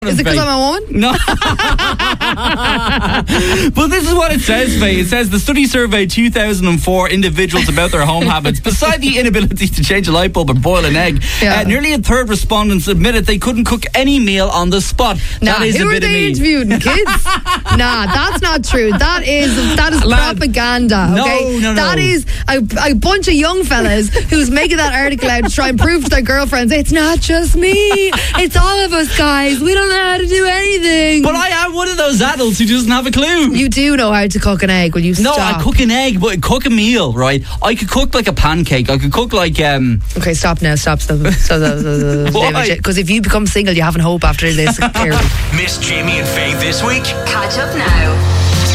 Is it because I'm a woman? No. But this is what it says, Faye. It says the study surveyed 2004 individuals about their home habits. Beside the inability to change a light bulb or boil an egg, nearly a third respondents admitted they couldn't cook any meal on the spot. Nah, that is who a are bit of they me. interviewing? Kids? Nah, that's not true. That is propaganda. Okay? No. That is a bunch of young fellas who's making that article out to try and prove to their girlfriends it's not just me. It's all of us, guys. We don't know how to do anything. But I am one of those adults who doesn't have a clue. You do know how to cook an egg. Will you stop? No, I cook an egg, but I cook a meal, right? I could cook like a pancake. I could cook like Okay, stop now. Stop. Why? Because if you become single, you haven't hope after this. Miss Jamie and Faye this week? Catch up now.